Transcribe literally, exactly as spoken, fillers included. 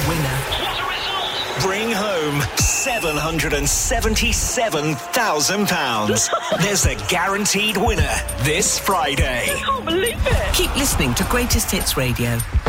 winner. Bring home seven hundred seventy-seven thousand pounds. There's a guaranteed winner this Friday. I can't believe it. Keep listening to Greatest Hits Radio.